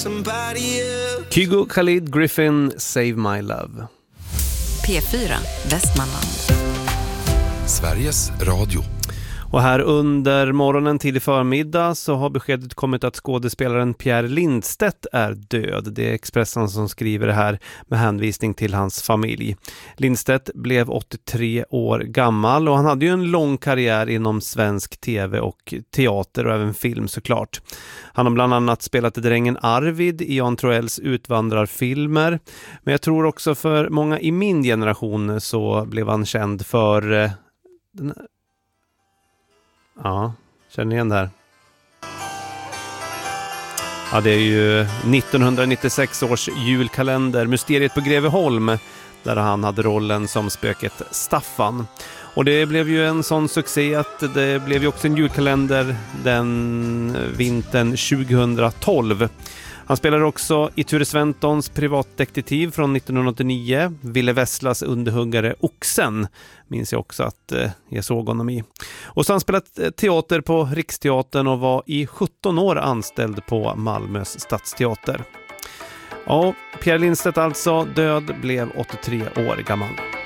Kygo Khalid Griffin, Save My Love. P4 Västmanland. Sveriges Radio. Och här under morgonen till i förmiddag så har beskedet kommit att skådespelaren Pierre Lindstedt är död. Det är Expressen som skriver det här med hänvisning till hans familj. Lindstedt blev 83 år gammal och han hade ju en lång karriär inom svensk tv och teater och även film såklart. Han har bland annat spelat drängen Arvid i Jan Troells utvandrarfilmer. Men jag tror också för många i min generation så blev han känd för den. Ja, känner igen det här. Ja, det är ju 1996 års julkalender Mysteriet på Greveholm där han hade rollen som spöket Staffan. Och det blev ju en sån succé att det blev ju också en julkalender den vintern 2012. Han spelade också i Ture Sventons privatdetektiv från 1989, Ville Vesslas underhuggare Oxen, minns jag också att jag såg honom i. Och så har han spelat teater på Riksteatern och var i 17 år anställd på Malmös stadsteater. Ja, Pierre Lindstedt alltså död, blev 83 år gammal.